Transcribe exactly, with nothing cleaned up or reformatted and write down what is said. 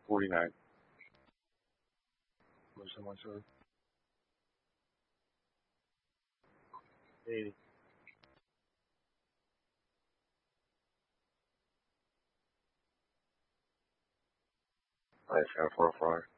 forty-nine. What's so much, sir? eighty. I just got four or five.